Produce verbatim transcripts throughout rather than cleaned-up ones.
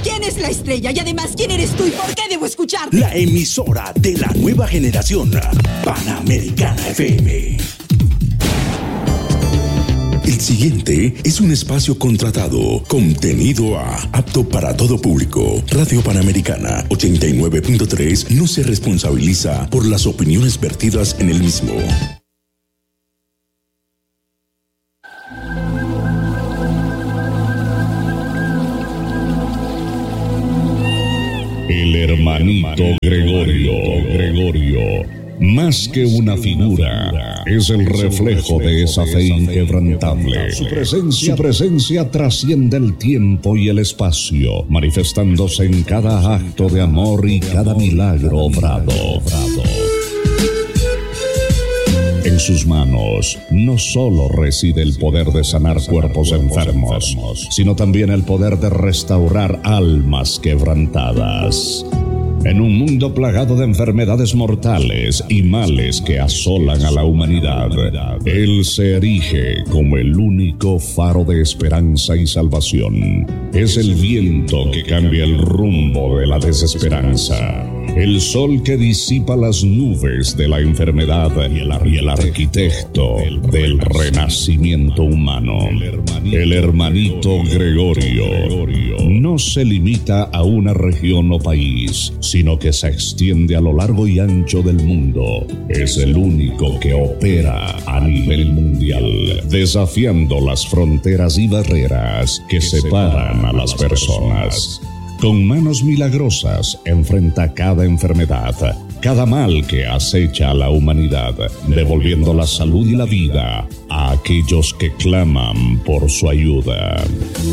¿Quién es la estrella? Y además, ¿quién eres tú y por qué debo escucharte? La emisora de la nueva generación, Panamericana F M. El siguiente es un espacio contratado, contenido a apto para todo público. Radio Panamericana ochenta y nueve punto tres no se responsabiliza por las opiniones vertidas en el mismo. El hermanito Gregorio, Gregorio. Más que una figura, es el reflejo de esa fe inquebrantable. Su presencia, su presencia trasciende el tiempo y el espacio, manifestándose en cada acto de amor y cada milagro obrado. En sus manos no solo reside el poder de sanar cuerpos enfermos, sino también el poder de restaurar almas quebrantadas. En un mundo plagado de enfermedades mortales y males que asolan a la humanidad, Él se erige como el único faro de esperanza y salvación. Es el viento que cambia el rumbo de la desesperanza, el sol que disipa las nubes de la enfermedad y el, y el arquitecto del renacimiento humano. El hermanito Gregorio no se limita a una región o país, sino que se extiende a lo largo y ancho del mundo. Es el único que opera a nivel mundial, desafiando las fronteras y barreras que separan a las personas. Con manos milagrosas enfrenta cada enfermedad, cada mal que acecha a la humanidad, devolviendo la salud y la vida a aquellos que claman por su ayuda.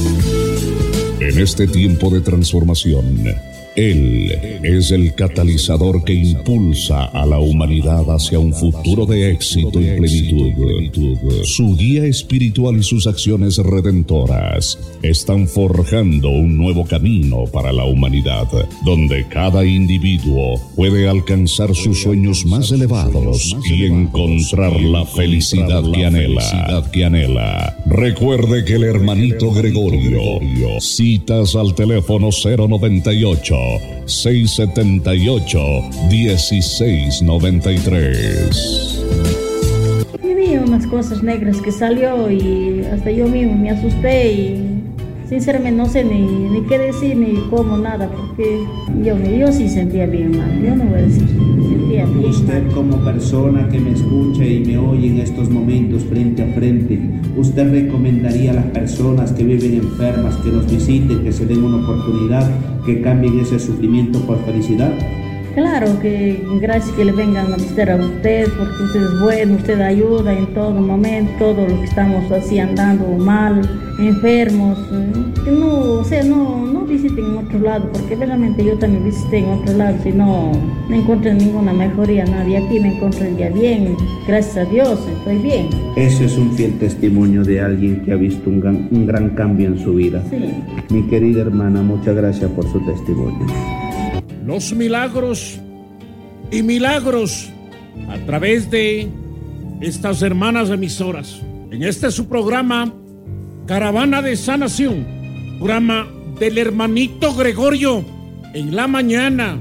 En este tiempo de transformación, Él es el catalizador que impulsa a la humanidad hacia un futuro de éxito y plenitud. Su guía espiritual y sus acciones redentoras están forjando un nuevo camino para la humanidad, donde cada individuo puede alcanzar sus sueños más elevados y encontrar la felicidad que anhela. que anhela. Recuerde que el hermanito Gregorio, citas al teléfono cero noventa y ocho, seiscientos setenta y ocho, dieciséis noventa y tres. Y vi unas cosas negras que salió y hasta yo mismo me asusté y sinceramente no sé ni, ni qué decir ni cómo nada, porque yo, yo sí sentía bien mal, yo no voy a decir, sentía bien Usted mal. Como persona que me escucha y me oye en estos momentos frente a frente, ¿usted recomendaría a las personas que viven enfermas que nos visiten, que se den una oportunidad, que cambien ese sufrimiento por felicidad? Claro que gracias que le vengan a visitar a usted, porque usted es bueno, usted ayuda en todo momento, todo lo que estamos así andando mal, enfermos, que no, o sea, no, no visiten en otro lado, porque realmente yo también visité en otro lado y no, no encontré ninguna mejoría, nadie aquí me encontré ya bien, gracias a Dios, estoy bien. Ese es un fiel testimonio de alguien que ha visto un gran, un gran cambio en su vida. Sí. Mi querida hermana, muchas gracias por su testimonio. Los milagros y milagros a través de estas hermanas emisoras. En este su programa, Caravana de Sanación, programa del hermanito Gregorio, en la mañana,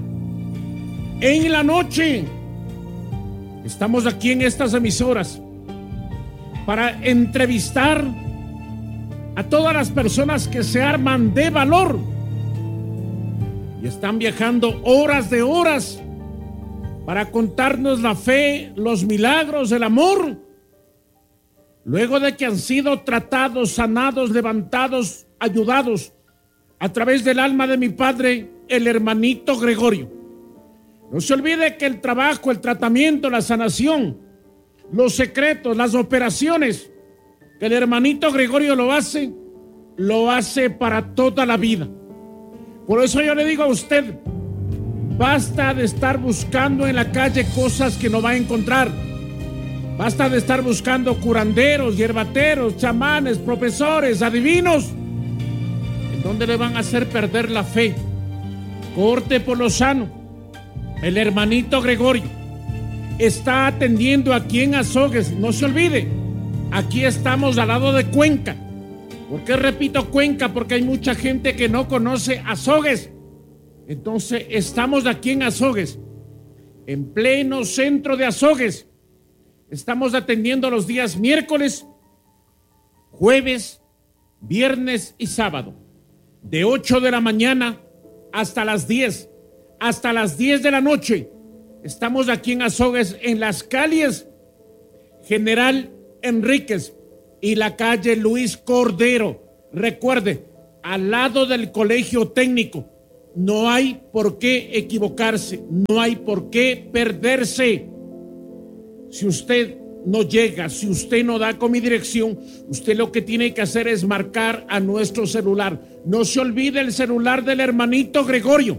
en la noche. Estamos aquí en estas emisoras para entrevistar a todas las personas que se arman de valor y están viajando horas de horas para contarnos la fe, los milagros, el amor, luego de que han sido tratados, sanados, levantados, ayudados a través del alma de mi padre, el hermanito Gregorio. No se olvide que el trabajo, el tratamiento, la sanación, los secretos, las operaciones que el hermanito Gregorio lo hace, lo hace para toda la vida. Por eso yo le digo a usted, basta de estar buscando en la calle cosas que no va a encontrar. Basta de estar buscando curanderos, hierbateros, chamanes, profesores, adivinos, en donde le van a hacer perder la fe. Corte por lo sano. El hermanito Gregorio está atendiendo aquí en Azogues. No se olvide, aquí estamos al lado de Cuenca. ¿Por qué repito Cuenca? Porque hay mucha gente que no conoce Azogues. Entonces estamos aquí en Azogues, en pleno centro de Azogues. Estamos atendiendo los días miércoles, jueves, viernes y sábado, de ocho de la mañana hasta las diez, hasta las diez de la noche. Estamos aquí en Azogues, en las calles General Enríquez y la calle Luis Cordero. Recuerde, al lado del colegio técnico. No hay por qué equivocarse, no hay por qué perderse. Si usted no llega, si usted no da con mi dirección, usted lo que tiene que hacer es marcar a nuestro celular. No se olvide el celular del hermanito Gregorio.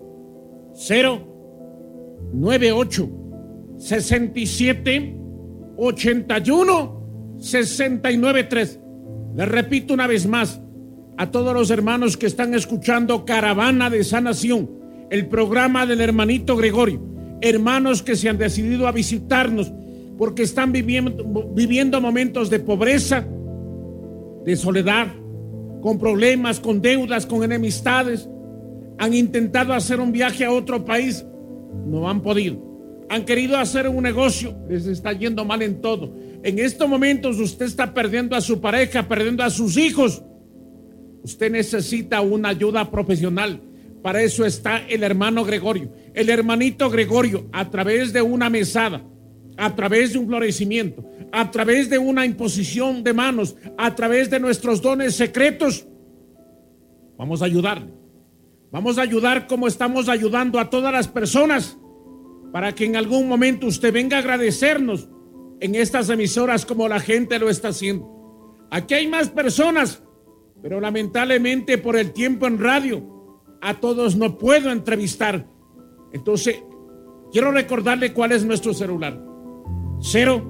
cero nueve ocho sesenta y siete ochenta y uno sesenta y nueve tres. Le repito una vez más a todos los hermanos que están escuchando Caravana de Sanación, el programa del hermanito Gregorio, hermanos que se han decidido a visitarnos porque están viviendo, viviendo momentos de pobreza, de soledad, con problemas, con deudas, con enemistades. Han intentado hacer un viaje a otro país, no han podido. Han querido hacer un negocio, les está yendo mal en todo. En estos momentos usted está perdiendo a su pareja, perdiendo a sus hijos. Usted necesita una ayuda profesional. Para eso está el hermano Gregorio. El hermanito Gregorio, a través de una mesada, a través de un florecimiento, a través de una imposición de manos, a través de nuestros dones secretos, vamos a ayudarle. Vamos a ayudar como estamos ayudando a todas las personas, para que en algún momento usted venga a agradecernos en estas emisoras como la gente lo está haciendo. Aquí hay más personas, pero lamentablemente por el tiempo en radio a todos no puedo entrevistar. Entonces quiero recordarle cuál es nuestro celular: cero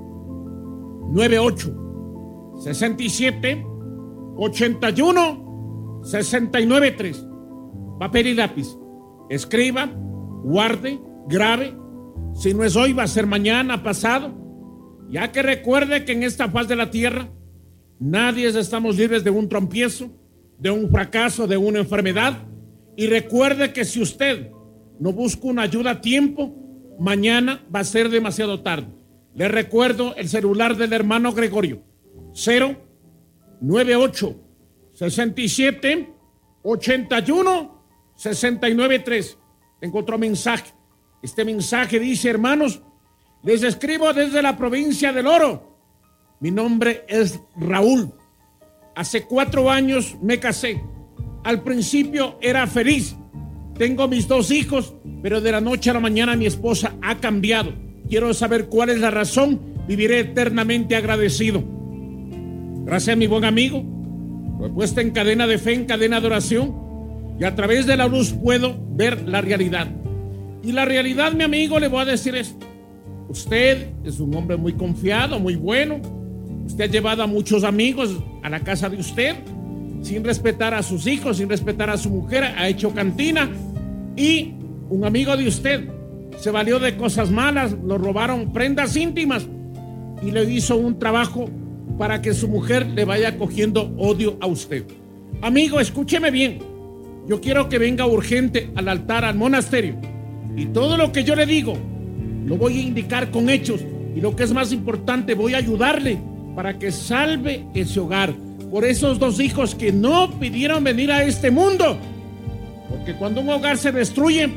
nueve ocho sesenta y siete ochenta y uno sesenta y nueve tres. Papel y lápiz, escriba, guarde, grabe. Si no es hoy, va a ser mañana, pasado. Ya que recuerde que en esta faz de la tierra nadie estamos libres de un trompiezo, de un fracaso, de una enfermedad. Y recuerde que si usted no busca una ayuda a tiempo, mañana va a ser demasiado tarde. Le recuerdo el celular del hermano Gregorio: cero nueve ocho sesenta y siete ochenta y uno sesenta y nueve tres. Tengo otro mensaje. Este mensaje dice: hermanos, les escribo desde la provincia del Oro. Mi nombre es Raúl. Hace cuatro años me casé. Al principio era feliz. Tengo mis dos hijos, pero de la noche a la mañana mi esposa ha cambiado. Quiero saber cuál es la razón. Viviré eternamente agradecido. Gracias a mi buen amigo, lo he puesto en cadena de fe, en cadena de oración, y a través de la luz puedo ver la realidad. Y la realidad, mi amigo, le voy a decir esto: usted es un hombre muy confiado, muy bueno. Usted ha llevado a muchos amigos a la casa de usted sin respetar a sus hijos, sin respetar a su mujer. Ha hecho cantina, y un amigo de usted se valió de cosas malas, lo robaron prendas íntimas y le hizo un trabajo para que su mujer le vaya cogiendo odio a usted. Amigo, escúcheme bien. Yo quiero que venga urgente al altar, al monasterio, y todo lo que yo le digo lo voy a indicar con hechos, y lo que es más importante, voy a ayudarle para que salve ese hogar por esos dos hijos que no pidieron venir a este mundo. Porque cuando un hogar se destruye,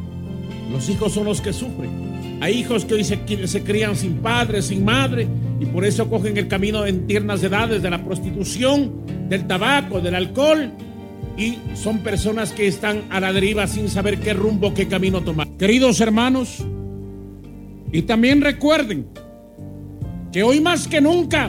los hijos son los que sufren. Hay hijos que hoy se, se crían sin padre, sin madre, y por eso cogen el camino en tiernas edades de la prostitución, del tabaco, del alcohol, y son personas que están a la deriva sin saber qué rumbo, qué camino tomar. Queridos hermanos, y también recuerden que hoy más que nunca,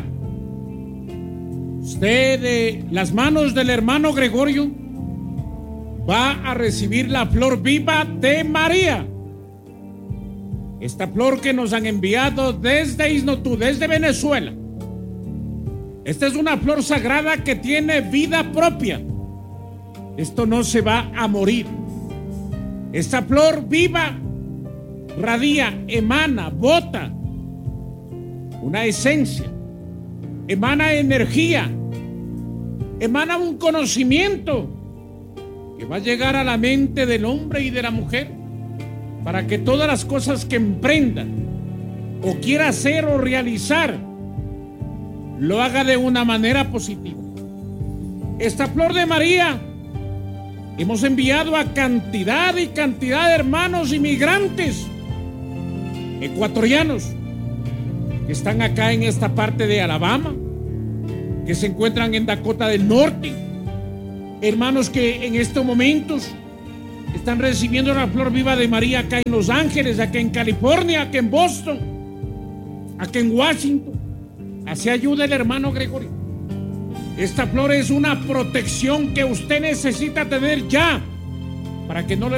usted de las manos del hermano Gregorio va a recibir la flor viva de María. Esta flor que nos han enviado desde Isnotú, desde Venezuela. Esta es una flor sagrada que tiene vida propia. Esto no se va a morir. Esta flor viva radia, emana, bota una esencia, emana energía, emana un conocimiento que va a llegar a la mente del hombre y de la mujer para que todas las cosas que emprendan o quiera hacer o realizar lo haga de una manera positiva. Esta flor de María hemos enviado a cantidad y cantidad de hermanos inmigrantes ecuatorianos que están acá en esta parte de Alabama, que se encuentran en Dakota del Norte, hermanos que en estos momentos están recibiendo la flor viva de María acá en Los Ángeles, acá en California, acá en Boston, acá en Washington. Así ayuda el hermano Gregorio. Esta flor es una protección que usted necesita tener ya para que no le